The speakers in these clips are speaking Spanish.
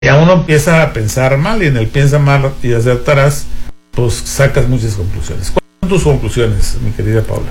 ya uno empieza a pensar mal, y en el piensa mal y acertarás, pues sacas muchas conclusiones. ¿Cuáles son tus conclusiones, mi querida Paula?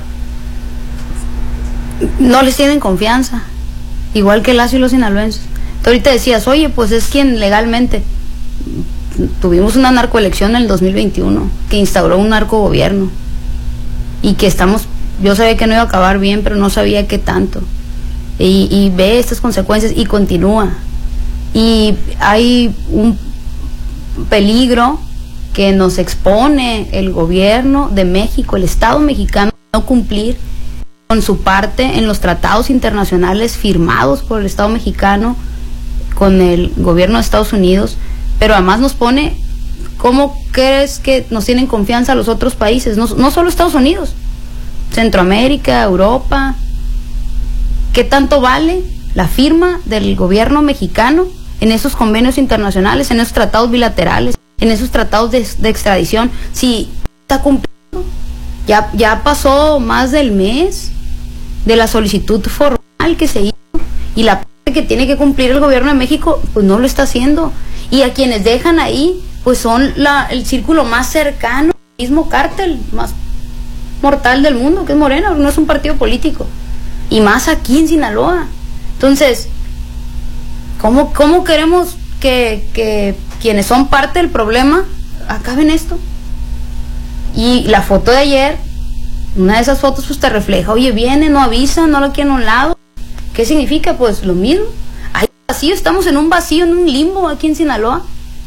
No les tienen confianza, igual que Lazo y los sinaloenses. Tú ahorita decías, oye, pues es quien legalmente tuvimos una narcoelección en el 2021 que instauró un narcogobierno y que yo sabía que no iba a acabar bien, pero no sabía qué tanto, y ve estas consecuencias y continúa, y hay un peligro que nos expone el gobierno de México, el Estado mexicano, no cumplir con su parte en los tratados internacionales firmados por el Estado mexicano con el gobierno de Estados Unidos, pero además nos pone, ¿cómo crees que nos tienen confianza los otros países? No solo Estados Unidos, Centroamérica, Europa. ¿Qué tanto vale la firma del gobierno mexicano en esos convenios internacionales, en esos tratados bilaterales, en esos tratados de extradición? Si está cumpliendo, ya pasó más del mes de la solicitud formal que se hizo, y la parte que tiene que cumplir el gobierno de México pues no lo está haciendo, y a quienes dejan ahí pues son el círculo más cercano al mismo cártel más mortal del mundo, que es Morena, no es un partido político, y más aquí en Sinaloa. Entonces, ¿cómo queremos que quienes son parte del problema acaben esto? Y la foto de ayer, una de esas fotos pues te refleja, oye, viene, no avisa, no lo quieren a un lado. ¿Qué significa? Pues lo mismo. Hay vacío, estamos en un vacío, en un limbo aquí en Sinaloa.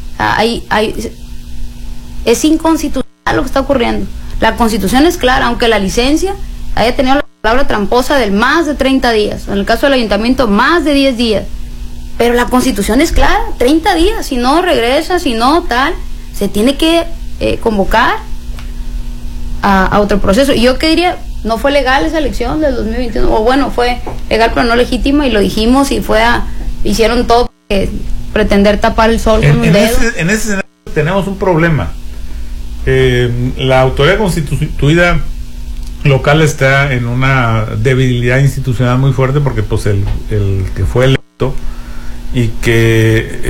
Es inconstitucional lo que está ocurriendo. La Constitución es clara, aunque la licencia haya tenido la palabra tramposa del más de 30 días, en el caso del ayuntamiento más de 10 días, pero la Constitución es clara, 30 días, si no regresa, si no tal, se tiene que convocar a otro proceso. Y yo que diría, no fue legal esa elección del 2021, o bueno, fue legal pero no legítima, y lo dijimos, y hicieron todo para pretender tapar el sol con un dedo. En ese escenario tenemos un problema. La autoridad constituida local está en una debilidad institucional muy fuerte, porque pues el que fue electo y que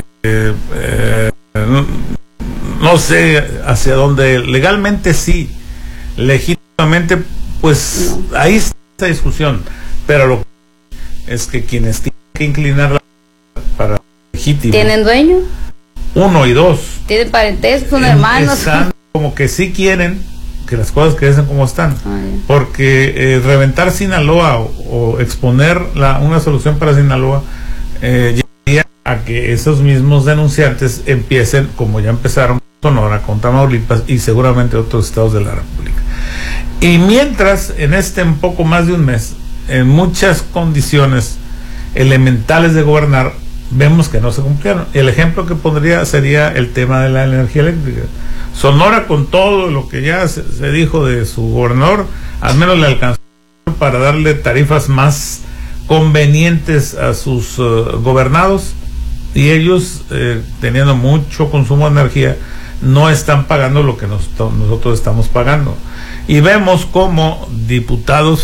no sé hacia dónde, legalmente sí, legítimamente pues no. Ahí está esa discusión, pero lo que es que quienes tienen que inclinar la para legítimo, ¿tienen dueño? Uno y dos, tienen parentesco, son hermanos, están como que sí quieren que las cosas queden como están, porque reventar Sinaloa o exponer una solución para Sinaloa llevaría a que esos mismos denunciantes empiecen, como ya empezaron con Sonora, con Tamaulipas y seguramente otros estados de la República. Y mientras, en poco más de un mes, en muchas condiciones elementales de gobernar, vemos que no se cumplieron. El ejemplo que pondría sería el tema de la energía eléctrica. Sonora, con todo lo que ya se dijo de su gobernador, al menos le alcanzó para darle tarifas más convenientes a sus gobernados, y ellos, teniendo mucho consumo de energía, no están pagando lo que nosotros estamos pagando. Y vemos como diputados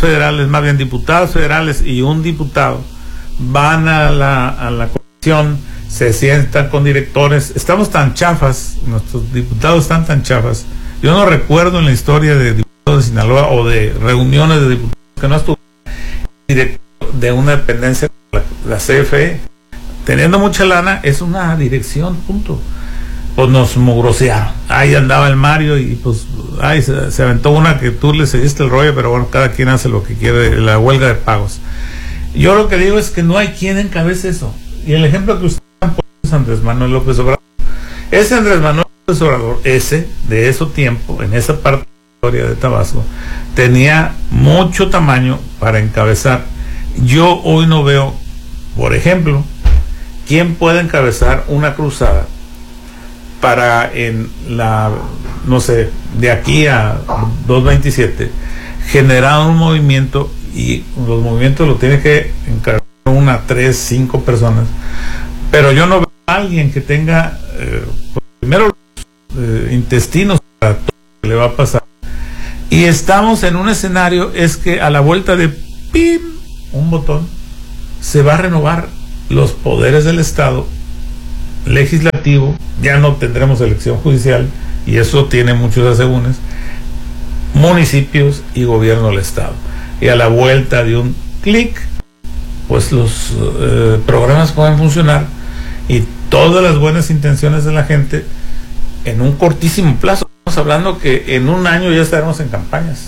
federales y un diputado van a la comisión, se sientan con directores. Estamos tan chafas, nuestros diputados están tan chafas. Yo no recuerdo en la historia de diputados de Sinaloa o de reuniones de diputados que no estuvo director de una dependencia, la CFE, teniendo mucha lana, es una dirección, punto. Pues nos mugrosearon. Ahí andaba el Mario y pues se aventó una que tú le seguiste el rollo, pero bueno, cada quien hace lo que quiere, la huelga de pagos. Yo lo que digo es que no hay quien encabece eso. Y el ejemplo que usted ha puesto es Andrés Manuel López Obrador. Ese Andrés Manuel López Obrador, de ese tiempo, en esa parte de la historia de Tabasco, tenía mucho tamaño para encabezar. Yo hoy no veo, por ejemplo, quién puede encabezar una cruzada para no sé, de aquí a 227, generar un movimiento, y los movimientos lo tiene que encargar 1, 3, 5 personas, pero yo no veo a alguien que tenga primero intestinos para todo lo que le va a pasar. Y estamos en un escenario, es que a la vuelta de ¡pim!, un botón, se va a renovar los poderes del Estado legislativo, ya no tendremos elección judicial, y eso tiene muchos asegúnes, municipios y gobierno del estado. Y a la vuelta de un clic, pues los programas pueden funcionar y todas las buenas intenciones de la gente en un cortísimo plazo. Estamos hablando que en un año ya estaremos en campañas.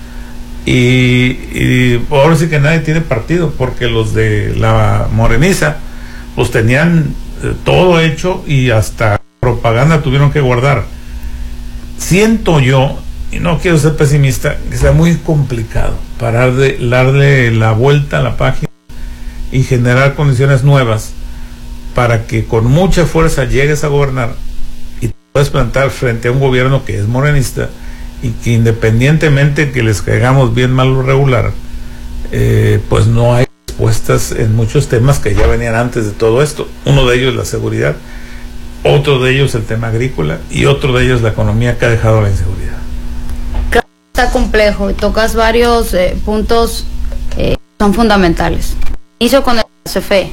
Y ahora sí que nadie tiene partido, porque los de la Moreniza pues tenían todo hecho y hasta propaganda tuvieron que guardar. Siento yo, y no quiero ser pesimista, que sea muy complicado parar de darle la vuelta a la página y generar condiciones nuevas para que con mucha fuerza llegues a gobernar y te puedas plantar frente a un gobierno que es morenista y que independientemente que les caigamos bien, mal o regular, pues no hay respuestas en muchos temas que ya venían antes de todo esto. Uno de ellos la seguridad, otro de ellos el tema agrícola y otro de ellos la economía que ha dejado la inseguridad. Claro, está complejo y tocas varios puntos son fundamentales. Inicio con el CFE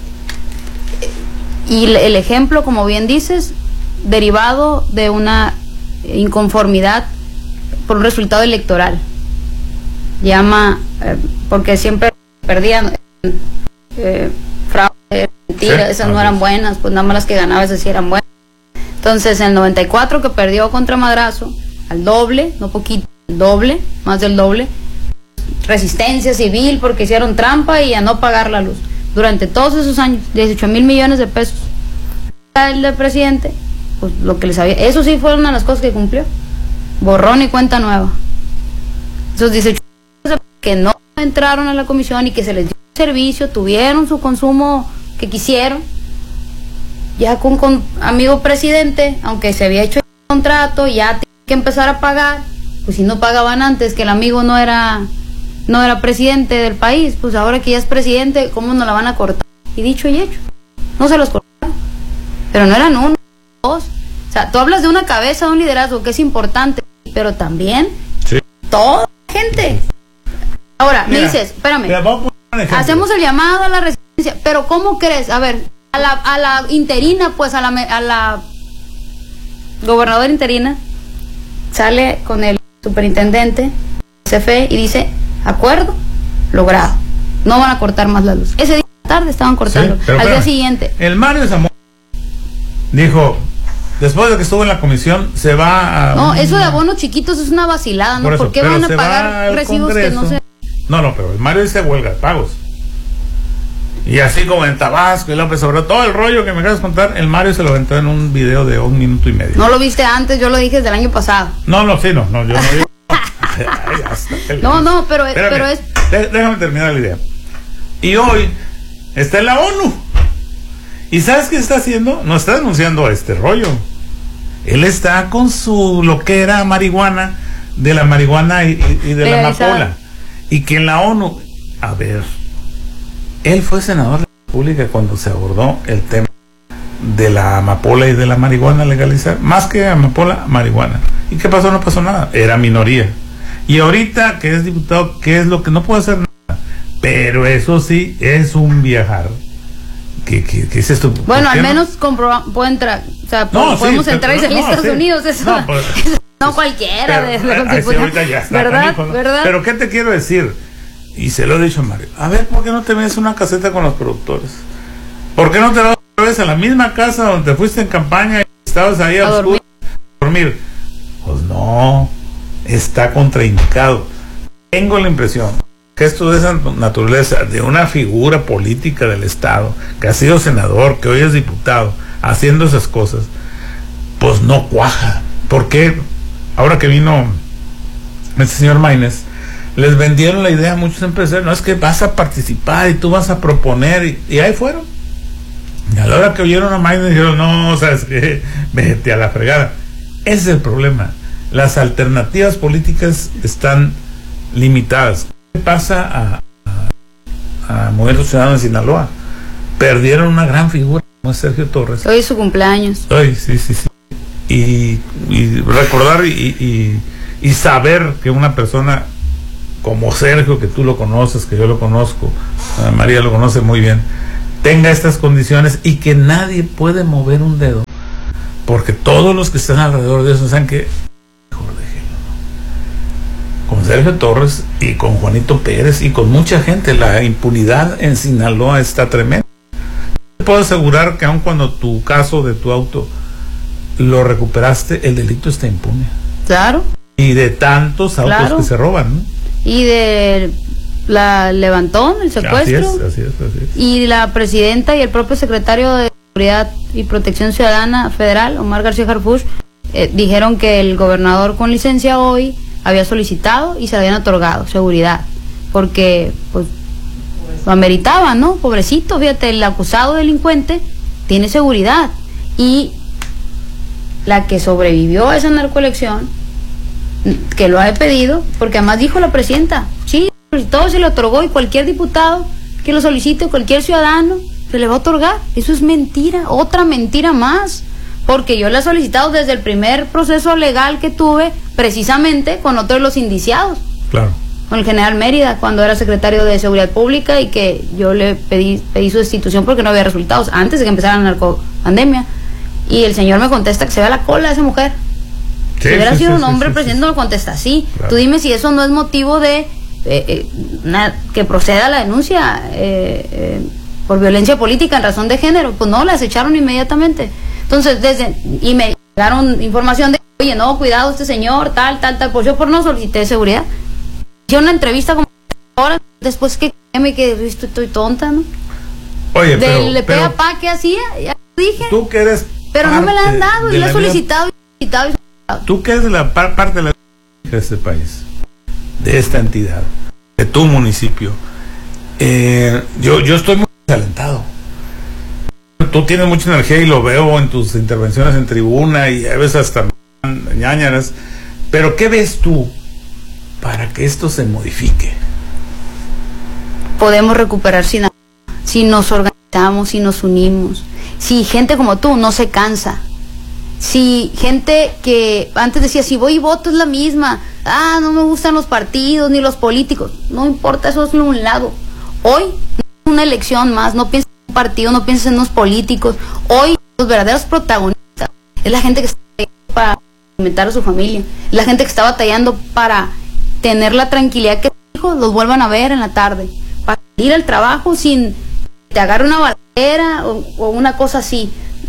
y el ejemplo, como bien dices, derivado de una inconformidad por un resultado electoral. Llama, porque siempre perdían, fraude, mentiras, esas no eran buenas, pues nada más las que ganaba esas sí eran buenas. Entonces en el 94 que perdió contra Madrazo, al doble, no poquito, el doble, más del doble, resistencia civil porque hicieron trampa y a no pagar la luz. Durante todos esos años, 18,000 millones de pesos. El del presidente, pues lo que les había, eso sí fue una de las cosas que cumplió. Borrón y cuenta nueva. Esos 18 que no entraron a la comisión y que se les dio servicio, tuvieron su consumo que quisieron, ya con amigo presidente, aunque se había hecho el contrato, ya tiene que empezar a pagar, pues si no pagaban antes, que el amigo no era presidente del país, pues ahora que ya es presidente, ¿cómo no la van a cortar? Y dicho y hecho, no se los cortaron, pero no eran uno, dos. O sea, tú hablas de una cabeza, de un liderazgo que es importante, pero también sí, toda la gente. Ahora, mira, me dices, espérame, hacemos el llamado a la resistencia, pero ¿cómo crees? A ver, a la interina, pues a la gobernadora interina, sale con el superintendente CFE y dice, acuerdo logrado, no van a cortar más la luz. Ese día de la tarde estaban cortando, sí, al día siguiente. El Mario Zamora dijo, después de que estuvo en la comisión, se va a... No, eso de abonos chiquitos es una vacilada, ¿no? ¿Por qué van a pagar recibos Congreso, que no se...? No, pero el Mario dice huelga de pagos. Y así como en Tabasco y López Obrador, todo el rollo que me acabas de contar, el Mario se lo aventó en un video de 1 minuto y medio. No lo viste antes, yo lo dije desde el año pasado. No, yo no digo... No, pero es... Déjame terminar la idea. Y hoy está en la ONU. ¿Y sabes qué está haciendo? No está denunciando este rollo. Él está con su loquera marihuana, de la marihuana y de la amapola. Y que en la ONU, a ver, él fue senador de la República cuando se abordó el tema de la amapola y de la marihuana legalizar, más que amapola, marihuana. ¿Y qué pasó? No pasó nada, era minoría. Y ahorita que es diputado, ¿qué es lo que no puede hacer nada? Pero eso sí, es un viajar. ¿Qué es esto? Bueno, al menos puede entrar, o sea, podemos entrar y salir a Estados Unidos, eso no cualquiera, ahorita ya está, ¿verdad? Pero ¿qué te quiero decir? Y se lo he dicho a Mario, a ver, ¿por qué no te ves una caseta con los productores? ¿Por qué no te vas otra vez a la misma casa donde te fuiste en campaña y estabas ahí a dormir? Pues no, está contraindicado. Tengo la impresión que esto de esa naturaleza, de una figura política del Estado, que ha sido senador, que hoy es diputado, haciendo esas cosas, pues no cuaja. ¿Por qué? Ahora que vino este señor Maínez, les vendieron la idea a muchos empresarios, no, es que vas a participar y tú vas a proponer, y ahí fueron. Y a la hora que oyeron a Maínez dijeron, no, sabes qué, vete a la fregada. Ese es el problema. Las alternativas políticas están limitadas. ¿Qué pasa a Movimiento Ciudadano de Sinaloa? Perdieron una gran figura como es Sergio Torres. Hoy es su cumpleaños. Hoy, sí. Y recordar y saber que una persona como Sergio, que tú lo conoces, que yo lo conozco, María lo conoce muy bien, tenga estas condiciones y que nadie puede mover un dedo, porque todos los que están alrededor de eso saben que con Sergio Torres y con Juanito Pérez y con mucha gente, la impunidad en Sinaloa está tremenda. Te puedo asegurar que aun cuando tu caso de tu auto lo recuperaste, el delito está impune. Claro. Y de tantos autos que se roban, ¿no? Y de la levantón, el secuestro. Así es. Y la presidenta y el propio secretario de Seguridad y Protección Ciudadana Federal, Omar García Harfuch, dijeron que el gobernador con licencia hoy había solicitado y se le habían otorgado seguridad, porque pues lo ameritaba, ¿no? Pobrecito, fíjate, el acusado delincuente tiene seguridad, y la que sobrevivió a esa narcoelección, que lo ha pedido, porque además dijo la presidenta, sí, todo se le otorgó, y cualquier diputado que lo solicite, cualquier ciudadano, se le va a otorgar. Eso es mentira, otra mentira más, porque yo la he solicitado desde el primer proceso legal que tuve, precisamente con otro de los indiciados. Claro. Con el general Mérida, cuando era secretario de Seguridad Pública, y que yo le pedí su destitución porque no había resultados, antes de que empezara la narcopandemia. Y el señor me contesta que se vea la cola de esa mujer. Si hubiera sido un hombre, presidente, no lo contesta así. Claro. Tú dime si eso no es motivo de que proceda la denuncia por violencia política en razón de género. Pues no, las echaron inmediatamente. Entonces, y me llegaron información de, oye, no, cuidado, este señor, tal, pues yo por no solicité seguridad. Hice una entrevista como horas después, que estoy tonta, ¿no? Oye, del PAPA que hacía, ya dije. Tú que eres, pero no me la han dado, y la he solicitado. Tú que eres de la parte de este país, de esta entidad, de tu municipio, yo estoy muy desalentado. Tú tienes mucha energía y lo veo en tus intervenciones en tribuna, y a veces hasta ñañaras, pero ¿qué ves tú para que esto se modifique? Podemos recuperar si nos organizamos, si nos unimos, si gente como tú no se cansa, si gente que antes decía, si voy y voto es la misma, no me gustan los partidos ni los políticos, no importa, eso es a un lado. Hoy no es una elección más, no pienses en un partido, no pienses en los políticos. Hoy los verdaderos protagonistas es la gente que está batallando para alimentar a su familia, es la gente que está batallando para tener la tranquilidad que sus hijos los vuelvan a ver en la tarde, para ir al trabajo sin que te agarre una balacera o una cosa así,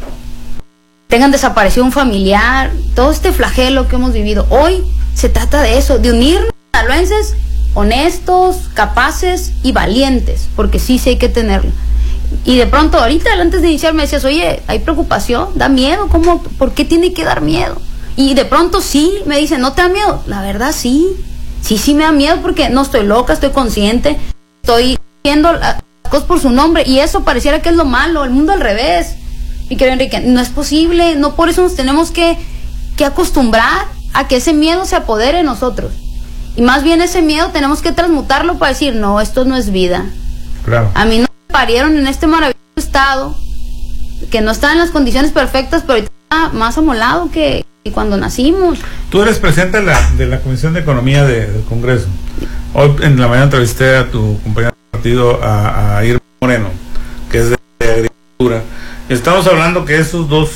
tengan desaparecido un familiar, todo este flagelo que hemos vivido. Hoy se trata de eso, de unirnos sinaloenses honestos, capaces y valientes, porque sí hay que tenerlo. Y de pronto, ahorita, antes de iniciar, me decías, oye, hay preocupación, da miedo, ¿cómo? ¿Por qué tiene que dar miedo? Y de pronto sí, me dicen, ¿no te da miedo? La verdad sí me da miedo, porque no estoy loca, estoy consciente, estoy viendo las cosas por su nombre, y eso pareciera que es lo malo, el mundo al revés. Y creo, Enrique, no es posible, no por eso nos tenemos que acostumbrar a que ese miedo se apodere de nosotros. Y más bien ese miedo tenemos que transmutarlo para decir, no, esto no es vida. Claro. A mí no me parieron en este maravilloso estado, que no está en las condiciones perfectas, pero está más amolado que cuando nacimos. Tú eres presidente de la Comisión de Economía del Congreso. Hoy en la mañana entrevisté a tu compañero de partido, a Irma Moreno, que es de Agricultura. Estamos hablando que esos dos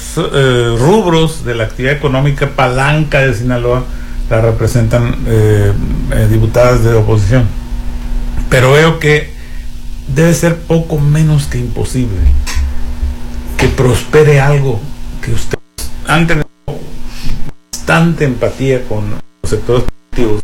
rubros de la actividad económica palanca de Sinaloa la representan diputadas de oposición. Pero veo que debe ser poco menos que imposible que prospere algo que ustedes han tenido bastante empatía con los sectores productivos,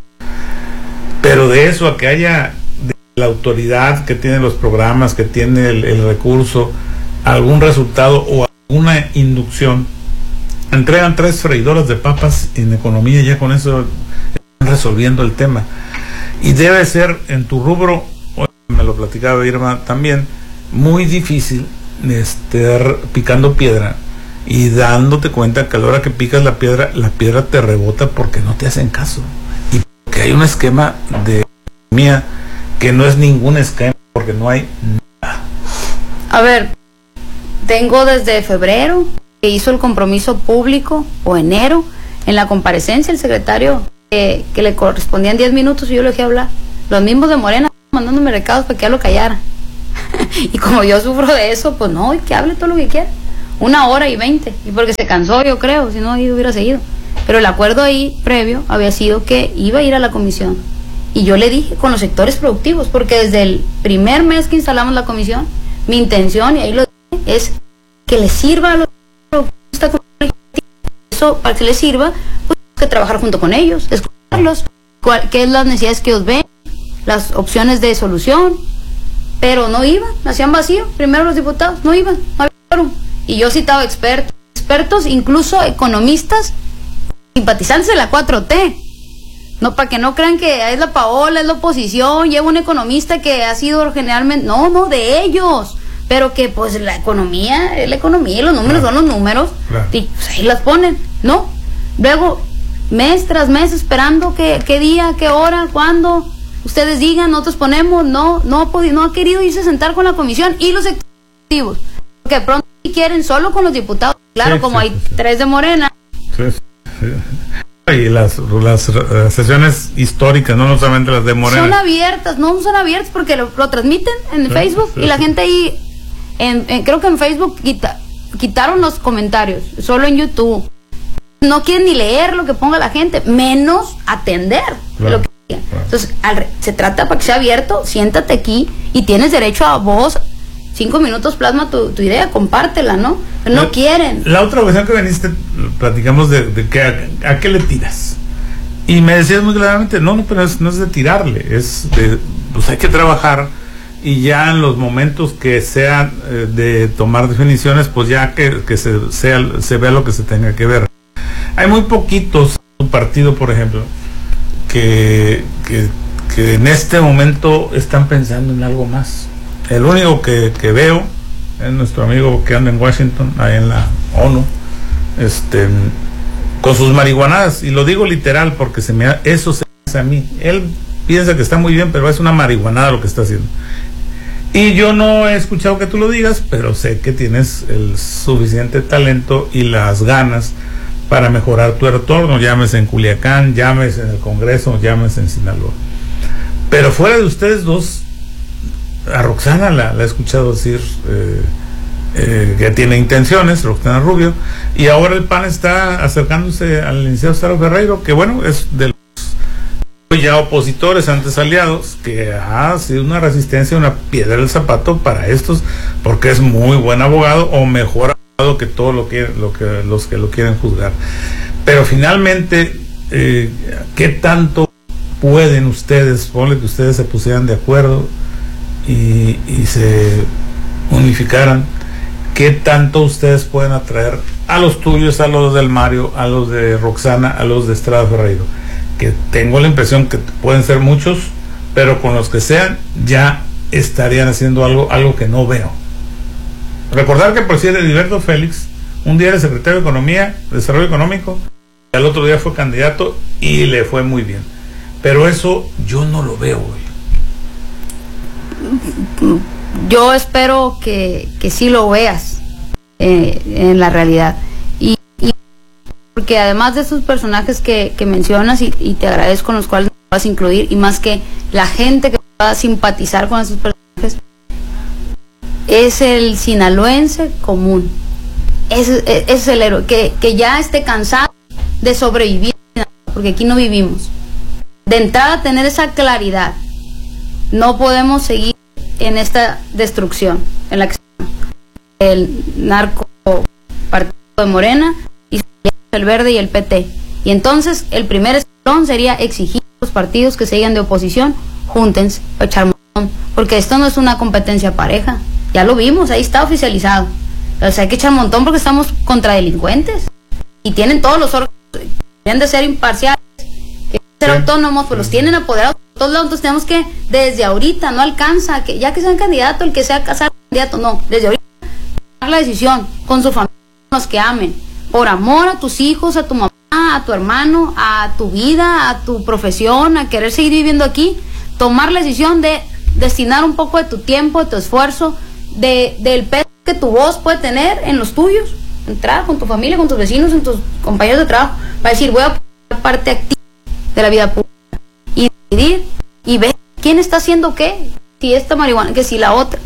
pero de eso a que haya de la autoridad que tiene los programas, que tiene el recurso, algún resultado o alguna inducción. Entregan 3 freidoras de papas en economía, ya con eso están resolviendo el tema. Y debe ser en tu rubro, hoy me lo platicaba Irma también, muy difícil estar picando piedra y dándote cuenta que a la hora que picas la piedra te rebota porque no te hacen caso. Y porque hay un esquema de economía que no es ningún esquema, porque no hay nada. A ver, tengo desde febrero que hizo el compromiso público, o enero, en la comparecencia el secretario, que le correspondían 10 minutos y yo le dejé hablar. Los mismos de Morena mandándome recados para que ya lo callara. Y como yo sufro de eso, pues no, que hable todo lo que quiera. 1 hora y 20. Y porque se cansó, yo creo, si no hubiera seguido. Pero el acuerdo ahí previo había sido que iba a ir a la comisión. Y yo le dije con los sectores productivos, porque desde el primer mes que instalamos la comisión, mi intención, y ahí lo dije, es que les sirva a los productivos, eso para que les sirva, pues hay que trabajar junto con ellos, escucharlos, qué es las necesidades que ellos ven, las opciones de solución. Pero no iban, hacían vacío. Primero los diputados no iban, no había quórum. Y yo citaba expertos, incluso economistas, simpatizantes de la 4T. No, para que no crean que es la Paola, es la oposición, lleva un economista que ha sido generalmente, no, de ellos. Pero que pues la economía es la economía, los números son los números, y pues ahí las ponen, ¿no? Luego, mes tras mes esperando qué día, qué hora, cuándo, ustedes digan, nosotros ponemos, no ha querido irse a sentar con la comisión y los ejecutivos, porque pronto quieren solo con los diputados, claro, como hay 3 de Morena. Y las sesiones históricas, no solamente las de Morena. Son abiertas porque lo transmiten en Facebook y la gente ahí, creo que en Facebook quitaron los comentarios, solo en YouTube. No quieren ni leer lo que ponga la gente, menos atender lo que digan. Entonces, se trata para que sea abierto, siéntate aquí y tienes derecho a vos. 5 minutos plasma tu idea, compártela, ¿no? Pero no quieren. La otra ocasión que viniste, platicamos de que a qué le tiras. Y me decías muy claramente, no, pero no es de tirarle, es de, pues hay que trabajar y ya en los momentos que sean de tomar definiciones, pues ya que se vea lo que se tenga que ver. Hay muy poquitos, un partido, por ejemplo, que en este momento están pensando en algo más. El único que veo es nuestro amigo que anda en Washington, ahí en la ONU, con sus marihuanadas, y lo digo literal porque eso se hace a mí. Él piensa que está muy bien, pero es una marihuanada lo que está haciendo. Y yo no he escuchado que tú lo digas, pero sé que tienes el suficiente talento y las ganas para mejorar tu entorno, llámese en Culiacán, llámese en el Congreso, llámese en Sinaloa. Pero fuera de ustedes dos, a Roxana la he escuchado decir que tiene intenciones, Roxana Rubio, y ahora el PAN está acercándose al licenciado Saro Ferreiro, que bueno, es de los ya opositores, antes aliados, que ha sido una resistencia, una piedra del zapato para estos, porque es muy buen abogado, o mejor abogado que todos los que lo quieren juzgar. Pero finalmente, ¿qué tanto pueden ustedes, ponle que ustedes se pusieran de acuerdo y se unificaran, qué tanto ustedes pueden atraer a los tuyos, a los del Mario, a los de Roxana, a los de Estrada Ferreiro? Que tengo la impresión que pueden ser muchos, pero con los que sean ya estarían haciendo algo que no veo. Recordar que el presidente Heriberto Félix un día era secretario de Economía, Desarrollo Económico, y al otro día fue candidato y le fue muy bien, pero eso yo no lo veo hoy. Yo espero que sí lo veas en la realidad, y porque además de esos personajes que mencionas, y te agradezco, con los cuales vas a incluir, y más que la gente que va a simpatizar con esos personajes, es el sinaloense común, es el héroe que ya esté cansado de sobrevivir, porque aquí no vivimos. De entrada, tener esa claridad. No podemos seguir en esta destrucción en la que el narco partido de Morena y el Verde y el PT. Y entonces el primer escalón sería exigir a los partidos que se digan de oposición, júntense a echar montón, porque esto no es una competencia pareja. Ya lo vimos, ahí está oficializado. O sea, hay que echar montón porque estamos contra delincuentes y tienen todos los órganos, deben de ser imparciales, que ser autónomos, pues los tienen apoderados por todos lados. Entonces tenemos que, desde ahorita, no alcanza, que ya que sean candidato, el que sea candidato, no, desde ahorita, tomar la decisión con su familia, con los que amen, por amor a tus hijos, a tu mamá, a tu hermano, a tu vida, a tu profesión, a querer seguir viviendo aquí, tomar la decisión de destinar un poco de tu tiempo, de tu esfuerzo, del peso que tu voz puede tener en los tuyos, entrar con tu familia, con tus vecinos, en tus compañeros de trabajo, para decir, voy a formar parte activa de la vida pública y decidir y ver quién está haciendo qué, si esta marihuana, que si la otra,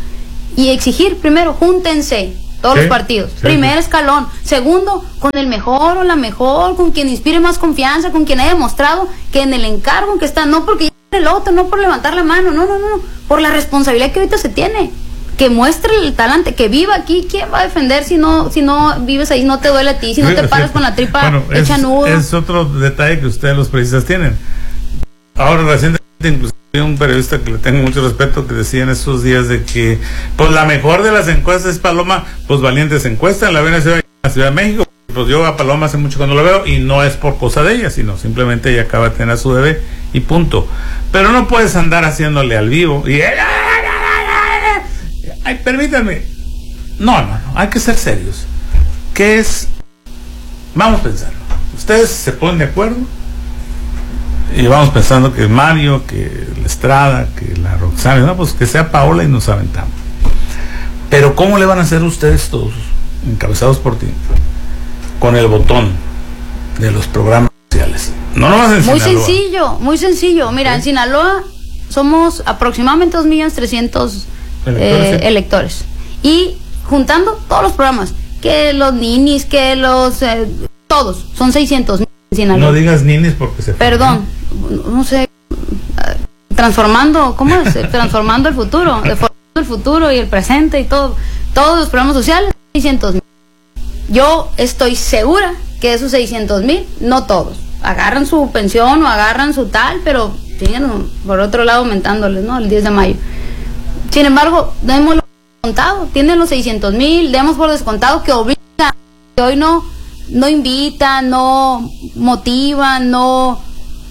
y exigir, primero, júntense todos los partidos, primer escalón, segundo, con el mejor o la mejor, con quien inspire más confianza, con quien haya demostrado que en el encargo en que está, no porque el otro, no por levantar la mano, no, por la responsabilidad que ahorita se tiene, que muestre el talante, que viva aquí. ¿Quién va a defender si no vives ahí, no te duele a ti, si no te paras con la tripa hecha nudo? Es otro detalle que ustedes los periodistas tienen. Ahora recientemente incluso un periodista que le tengo mucho respeto que decía en estos días de que pues la mejor de las encuestas es Paloma, pues Valientes encuesta, la veo en la Ciudad de México, pues yo a Paloma hace mucho que no lo veo y no es por cosa de ella, sino simplemente ella acaba de tener a su bebé y punto. Pero no puedes andar haciéndole al vivo y ay, permítanme, no, hay que ser serios. ¿Qué es? Vamos a pensarlo. Ustedes se ponen de acuerdo y vamos pensando que Mario, que la Estrada, que la Roxana, no, pues que sea Paola y nos aventamos. Pero ¿cómo le van a hacer ustedes todos, encabezados por ti, con el botón de los programas sociales? No lo vas a enseñar. Muy sencillo. Mira, en Sinaloa somos aproximadamente 2.300.000 electores. Y juntando todos los programas, que los ninis, que los... todos, son 600.000 en Sinaloa. No digas ninis porque se... Perdón, no sé, transformando, ¿cómo es? Transformando el futuro, deformando el futuro y el presente y todo, todos los programas sociales, 600.000. Yo estoy segura que esos 600.000, no todos, agarran su pensión o agarran su tal, pero siguen por otro lado aumentándoles, ¿no? El 10 de mayo. Sin embargo, démoslo por descontado, tienen los 600.000, demos por descontado que obligan, que hoy no invitan, no motivan, no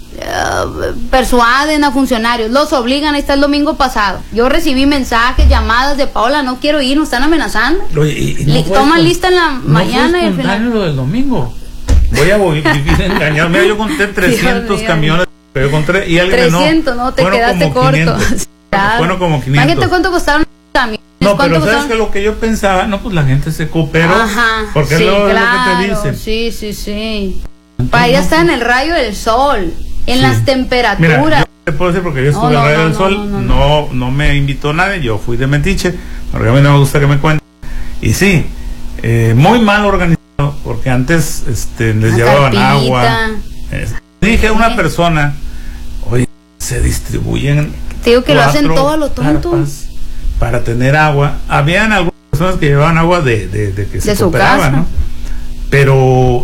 persuaden a funcionarios, los obligan. Ahí está el domingo pasado. Yo recibí mensajes, llamadas de Paola, no quiero ir, nos están amenazando. Oye, toman lista en la mañana y al final. Lo del domingo. Voy a engañar. Mira, yo conté 300 camiones, pero yo conté y alguien 300, no, te quedaste corto. Bueno, como 500. Imagínate cuánto costaron los camiones. No, pero sabes que lo que yo pensaba, no, pues la gente se cooperó. Ajá, porque sí, es lo claro, que te dicen. Sí. Para ella está en el rayo del sol, en las temperaturas. Mira, yo te puedo decir porque yo estuve en el rayo del sol, no me invitó nadie, yo fui de metiche, porque a mí no me gusta que me cuenten. Y sí, muy mal organizado, porque antes les llevaban agua. Dije a una persona, oye, se distribuyen. Te digo que lo hacen todo a lo tonto. Para tener agua. Habían algunas personas que llevaban agua de que se cooperaban, ¿no? Pero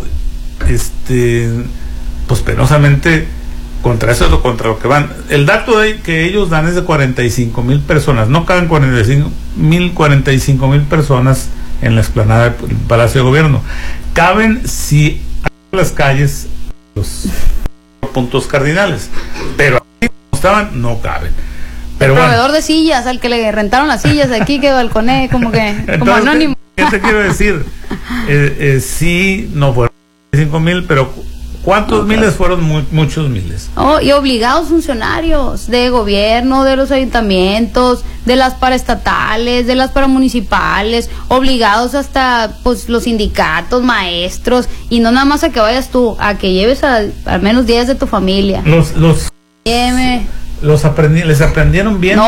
pues penosamente contra lo que van. El dato que ellos dan es de 45,000 personas. No caben 45,000 personas en la explanada del Palacio de Gobierno. Caben si hay las calles, los puntos cardinales, pero aquí como estaban, no caben. Pero el proveedor de sillas, al que le rentaron las sillas de aquí, que balconé, como entonces, anónimo. ¿Qué te quiero decir? Sí, no fueron 5,000, pero ¿cuántos miles fueron? Muchos miles. Y obligados funcionarios de gobierno, de los ayuntamientos, de las paraestatales, de las paramunicipales, obligados hasta pues los sindicatos, maestros, y no nada más a que vayas tú, a que lleves al menos 10 de tu familia. Les aprendieron bien.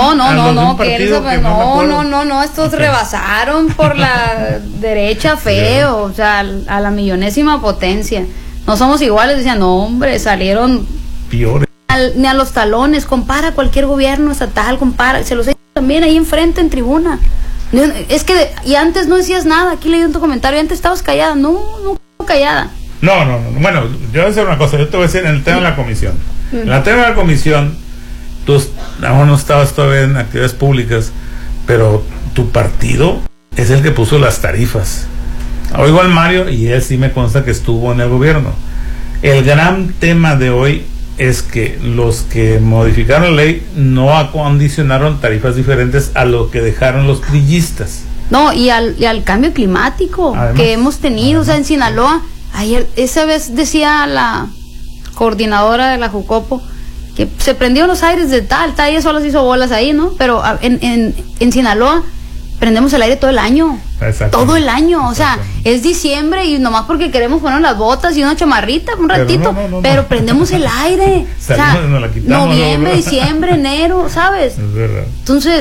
Estos rebasaron por la derecha feo, o sea, a la millonésima potencia. No somos iguales, decían, no hombre, salieron peores. Ni a los talones, compara cualquier gobierno estatal, se los he hecho también ahí enfrente en tribuna. Es que, y antes no decías nada, aquí leí en tu comentario, antes estabas callada, no callada. No, bueno, yo voy a decir una cosa, yo te voy a decir en el tema de la comisión. En el tema de la comisión, tú aún no estabas todavía en actividades públicas, pero tu partido es el que puso las tarifas. Oigo al Mario y él sí me consta que estuvo en el gobierno. El gran tema de hoy es que los que modificaron la ley no acondicionaron tarifas diferentes a lo que dejaron los priistas. No, y al cambio climático que hemos tenido, o sea, en Sinaloa, ayer, esa vez decía la coordinadora de la Jucopo que se prendieron los aires de tal, ella solo se hizo bolas ahí, ¿no? Pero en Sinaloa prendemos el aire todo el año. Todo el año, o sea, es diciembre y nomás porque queremos poner las botas y una chamarrita un ratito, pero prendemos el aire. O sea, noviembre, diciembre, enero, ¿sabes? Es verdad. Entonces,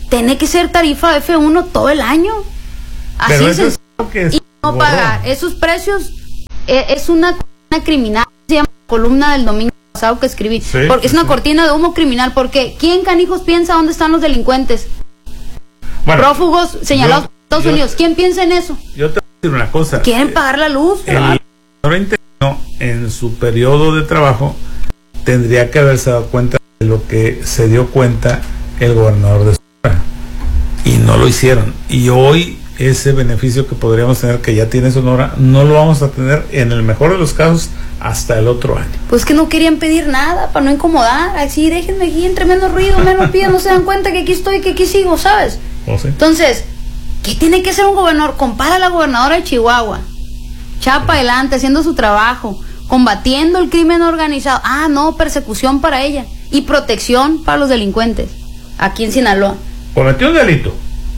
tiene que ser tarifa F1 todo el año. Así pero es, eso es lo que y no borró. pagar esos precios. Es una criminal, se llama columna del domingo pasado que escribí, Sí, porque es una cortina de humo criminal, porque ¿quién canijos piensa dónde están los delincuentes? Bueno, Prófugos señalados por Estados Unidos. ¿Quién piensa en eso? Yo te voy a decir una cosa. ¿Quieren pagar la luz? El gobernador interino, en su periodo de trabajo, tendría que haberse dado cuenta de lo que se dio cuenta el gobernador de Sonora. Y no lo hicieron. Y hoy ese beneficio que podríamos tener, que ya tiene Sonora, no lo vamos a tener en el mejor de los casos hasta el otro año. Pues que no querían pedir nada para no incomodar. Así, déjenme aquí entre menos ruido, menos pidan, no se dan cuenta que aquí estoy, que aquí sigo, ¿sabes? ¿Oh, sí? Entonces, ¿qué tiene que hacer un gobernador? Compara a la gobernadora de Chihuahua, chapa adelante, haciendo su trabajo, combatiendo el crimen organizado. Ah, no, persecución para ella y protección para los delincuentes. Aquí en Sinaloa. Cometió un delito.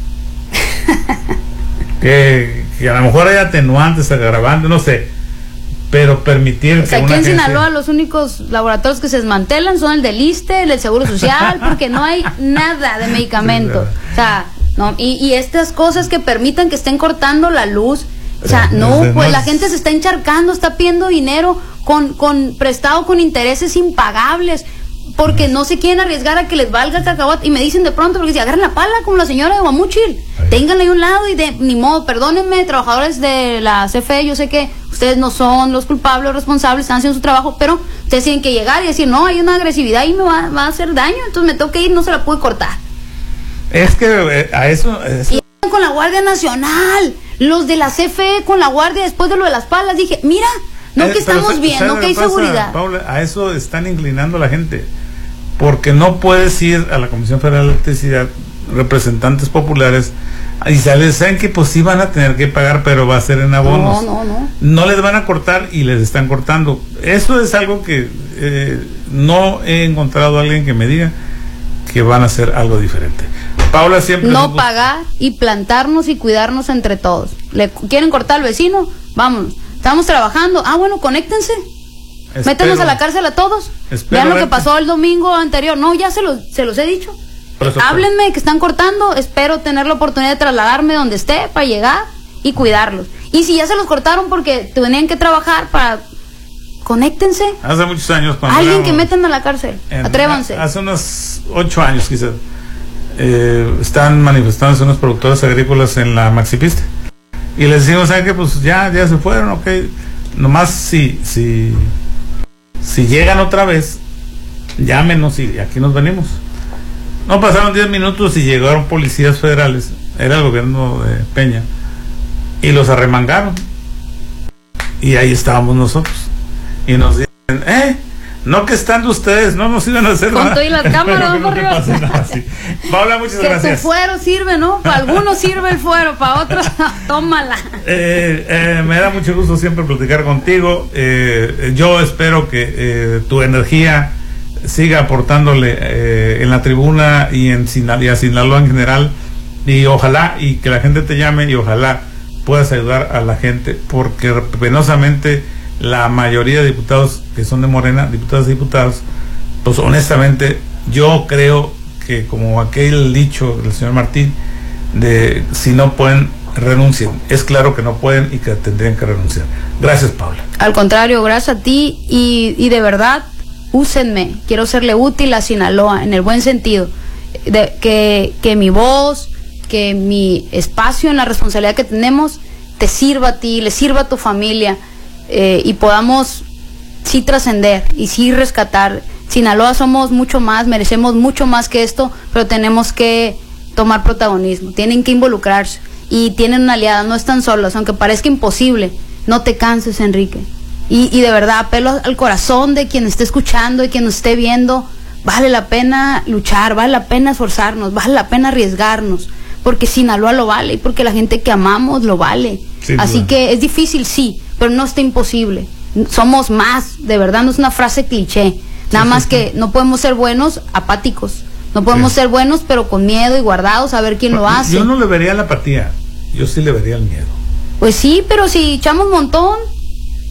que a lo mejor hay atenuantes, agravantes, no sé. Pero permitir que Aquí una en agencia... Sinaloa los únicos laboratorios que se desmantelan son el del ISSSTE, el del Seguro Social, porque no hay nada de medicamentos. O sea, no, y estas cosas que permitan que estén cortando la luz. O sea, no, pues la gente se está encharcando, está pidiendo dinero prestado con intereses impagables, porque no se quieren arriesgar a que les valga cacahuate. Y me dicen de pronto, porque si agarran la pala como la señora de Guamúchil, ténganla ahí a un lado y ni modo, perdónenme, trabajadores de la CFE, yo sé que ustedes no son los culpables, los responsables, están haciendo su trabajo, pero ustedes tienen que llegar y decir, no, hay una agresividad y me va a hacer daño, entonces me tengo que ir, no se la pude cortar. Es que a eso... Y con la Guardia Nacional, los de la CFE con la Guardia después de lo de las palas, dije, mira, no que estamos bien, no que hay seguridad. Paula, a eso están inclinando la gente, porque no puedes ir a la Comisión Federal de Electricidad, representantes populares, y saben que pues sí van a tener que pagar, pero va a ser en abonos. No les van a cortar y les están cortando. Eso es algo que no he encontrado a alguien que me diga que van a hacer algo diferente. Paula siempre... No pagar y plantarnos y cuidarnos entre todos. ¿Le quieren cortar al vecino? Vámonos. Estamos trabajando. Ah, bueno, conéctense. Métanos a la cárcel a todos. Vean lo que pasó el domingo anterior. No, ya se los he dicho. Háblenme que están cortando. Espero tener la oportunidad de trasladarme donde esté para llegar y cuidarlos. Y si ya se los cortaron porque tenían que trabajar para... Conéctense. Hace muchos años alguien que metan a la cárcel. Atrévanse. Hace unos 8 años quizás están manifestándose unos productores agrícolas en la Maxipiste y les decimos, ¿saben qué? Pues ya se fueron, ok, nomás si llegan otra vez, llámenos y aquí nos venimos. No pasaron 10 minutos y llegaron policías federales, era el gobierno de Peña, y los arremangaron y ahí estábamos nosotros y nos dicen, no que estando ustedes, no nos iban a hacer nada. Con todo y las cámaras, no arriba. Paula, muchas gracias. Que tu fuero sirve, ¿no? Para algunos sirve el fuero, para otros, tómala. Me da mucho gusto siempre platicar contigo. Yo espero que tu energía siga aportándole en la tribuna y a Sinaloa en general. Y ojalá, y que la gente te llame, y ojalá puedas ayudar a la gente, porque penosamente la mayoría de diputados que son de Morena, diputadas y diputados, pues honestamente yo creo que, como aquel dicho del señor Martín, de si no pueden, renuncien. Es claro que no pueden y que tendrían que renunciar. Gracias, Paula. Al contrario, gracias a ti y de verdad, úsenme. Quiero serle útil a Sinaloa en el buen sentido, de que mi voz, que mi espacio en la responsabilidad que tenemos te sirva a ti, le sirva a tu familia. Y podamos sí trascender y sí rescatar. Sinaloa somos mucho más, merecemos mucho más que esto, pero tenemos que tomar protagonismo, tienen que involucrarse y tienen una aliada, no están solos, aunque parezca imposible. No te canses, Enrique, y de verdad apelo al corazón de quien esté escuchando y quien nos esté viendo. Vale la pena luchar, vale la pena esforzarnos, vale la pena arriesgarnos, porque Sinaloa lo vale y porque la gente que amamos lo vale. Así que es difícil, sí, pero no está imposible. Somos más, de verdad, no es una frase cliché. Nada más que no podemos ser buenos apáticos. No podemos ser buenos pero con miedo y guardados a ver quién lo hace. Yo no le vería la apatía, yo sí le vería el miedo. Pues sí, pero si echamos montón,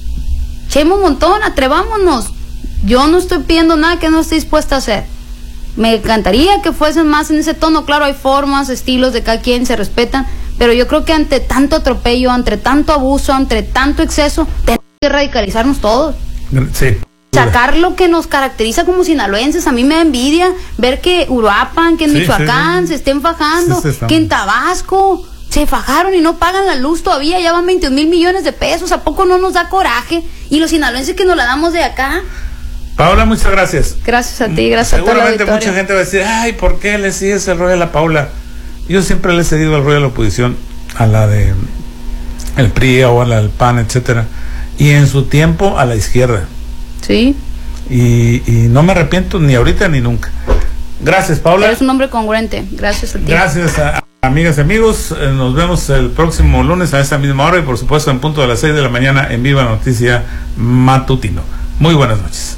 atrevámonos. Yo no estoy pidiendo nada que no esté dispuesta a hacer. Me encantaría que fuesen más en ese tono. Claro, hay formas, estilos de cada quien, se respetan, pero yo creo que ante tanto atropello, ante tanto abuso, ante tanto exceso, tenemos que radicalizarnos todos. Sí. Sacar lo que nos caracteriza como sinaloenses. A mí me da envidia ver que Uruapan, que en Michoacán se estén fajando, que en Tabasco se fajaron y no pagan la luz todavía, ya van 21 mil millones de pesos. ¿A poco no nos da coraje? Y los sinaloenses que nos la damos de acá. Paula, muchas gracias. Gracias a ti, gracias a toda la auditorio. Seguramente mucha gente va a decir, ay, ¿por qué le sigues el rollo a la Paula? Yo siempre le he cedido el rollo de la oposición, a la de el PRI o a la del PAN, etcétera, y en su tiempo a la izquierda. Sí. Y no me arrepiento ni ahorita ni nunca. Gracias, Paula. Eres un hombre congruente. Gracias a ti. Gracias a amigas y amigos. Nos vemos el próximo lunes a esta misma hora y por supuesto en punto de las 6 de la mañana en Viva Noticia Matutino. Muy buenas noches.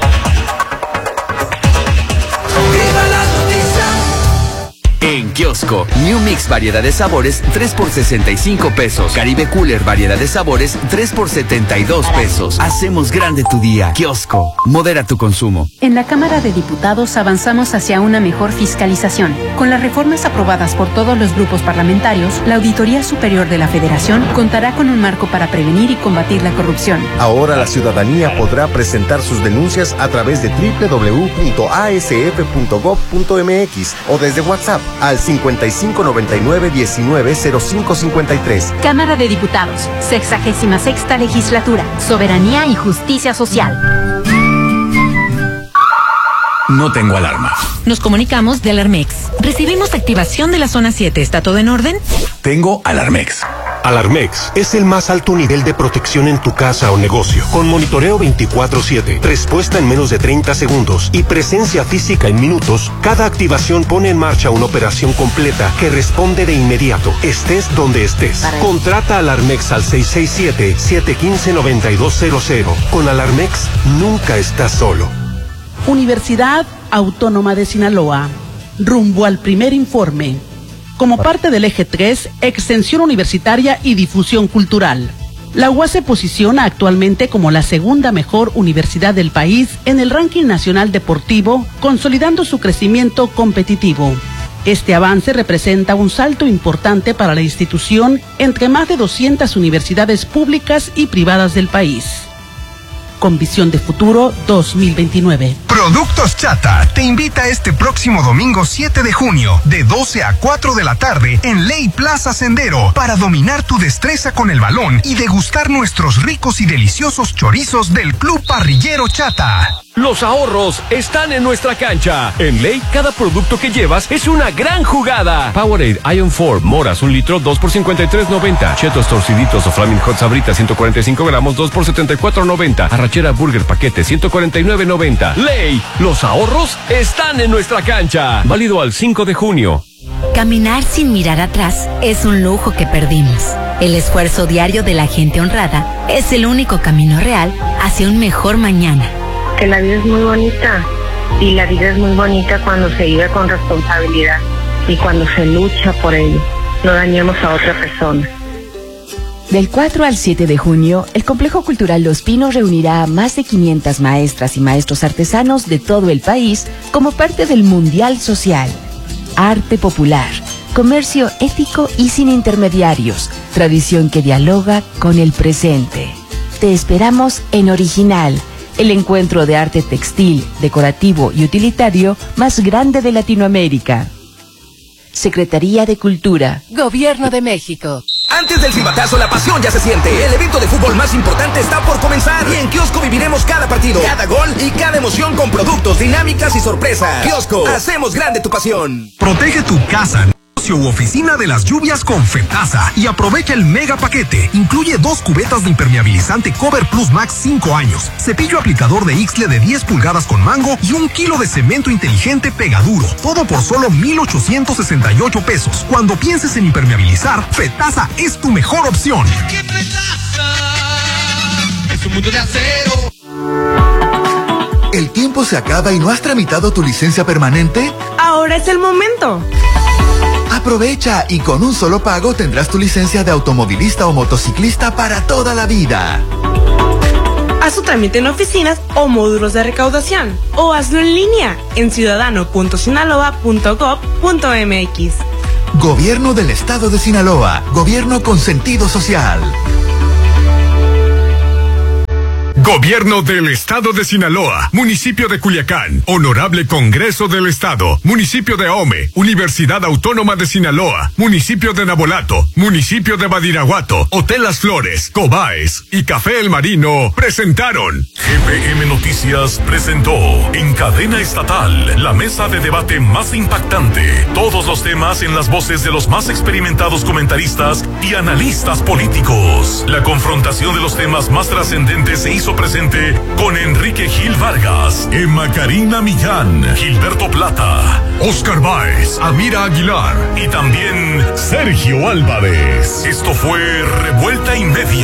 En kiosco, New Mix variedad de sabores 3 por 65 pesos. Caribe Cooler variedad de sabores 3 por 72 pesos. Hacemos grande tu día. Kiosco, modera tu consumo. En la Cámara de Diputados avanzamos hacia una mejor fiscalización. Con las reformas aprobadas por todos los grupos parlamentarios, la Auditoría Superior de la Federación contará con un marco para prevenir y combatir la corrupción. Ahora la ciudadanía podrá presentar sus denuncias a través de www.asf.gov.mx o desde WhatsApp al 5599-190553. Cámara de Diputados, 66ª Legislatura, Soberanía y Justicia Social. No tengo alarma. Nos comunicamos de Alarmex. Recibimos activación de la zona 7. ¿Está todo en orden? Tengo Alarmex. Alarmex es el más alto nivel de protección en tu casa o negocio, con monitoreo 24/7, respuesta en menos de 30 segundos y presencia física en minutos. Cada activación pone en marcha una operación completa que responde de inmediato, estés donde estés. Contrata Alarmex al 667-715-9200. Con Alarmex nunca estás solo. Universidad Autónoma de Sinaloa, rumbo al primer informe. Como parte del eje 3, extensión universitaria y difusión cultural. La UAS se posiciona actualmente como la segunda mejor universidad del país en el ranking nacional deportivo, consolidando su crecimiento competitivo. Este avance representa un salto importante para la institución entre más de 200 universidades públicas y privadas del país. Con visión de futuro 2029. Productos Chata te invita este próximo domingo 7 de junio de 12 a 4 de la tarde en Ley Plaza Sendero para dominar tu destreza con el balón y degustar nuestros ricos y deliciosos chorizos del Club Parrillero Chata. Los ahorros están en nuestra cancha. En Ley, cada producto que llevas es una gran jugada. Powerade Ion 4, moras, 1 litro, 2 por 53.90. Chetos torciditos o Flaming Hot Sabritas, 145 gramos, 2 por 74.90. Arrachera Burger paquete, 149.90. Ley, los ahorros están en nuestra cancha. Válido al 5 de junio. Caminar sin mirar atrás es un lujo que perdimos. El esfuerzo diario de la gente honrada es el único camino real hacia un mejor mañana. Que la vida es muy bonita y la vida es muy bonita cuando se vive con responsabilidad y cuando se lucha por ello. No dañemos a otra persona. Del 4 al 7 de junio, el Complejo Cultural Los Pinos reunirá a más de 500 maestras y maestros artesanos de todo el país como parte del Mundial Social. Arte popular, comercio ético y sin intermediarios, tradición que dialoga con el presente. Te esperamos en Original, el encuentro de arte textil, decorativo y utilitario más grande de Latinoamérica. Secretaría de Cultura. Gobierno de México. Antes del silbatazo, la pasión ya se siente. El evento de fútbol más importante está por comenzar. Y en Kiosco viviremos cada partido, cada gol y cada emoción con productos, dinámicas y sorpresas. Kiosco, hacemos grande tu pasión. Protege tu casa, u oficina de las lluvias con Fetasa y aprovecha el mega paquete. Incluye 2 cubetas de impermeabilizante Cover Plus Max 5 años, cepillo aplicador de Ixtle de 10 pulgadas con mango y 1 kilo de cemento inteligente Pegaduro. Todo por solo 1,868 pesos. Cuando pienses en impermeabilizar, Fetasa es tu mejor opción. Es un mundo de acero. ¿El tiempo se acaba y no has tramitado tu licencia permanente? Ahora es el momento. Aprovecha y con un solo pago tendrás tu licencia de automovilista o motociclista para toda la vida. Haz tu trámite en oficinas o módulos de recaudación o hazlo en línea en ciudadano.sinaloa.gov.mx. Gobierno del Estado de Sinaloa. Gobierno con sentido social. Gobierno del Estado de Sinaloa, Municipio de Culiacán, Honorable Congreso del Estado, Municipio de Ahome, Universidad Autónoma de Sinaloa, Municipio de Nabolato, Municipio de Badiraguato, Hotel Las Flores, Cobaes y Café El Marino presentaron. GPM Noticias presentó en cadena estatal la mesa de debate más impactante. Todos los temas en las voces de los más experimentados comentaristas y analistas políticos. La confrontación de los temas más trascendentes se hizo presente con Enrique Gil Vargas, Emma Karina Millán, Gilberto Plata, Oscar Báez, Amira Aguilar y también Sergio Álvarez. Esto fue Revuelta y Media.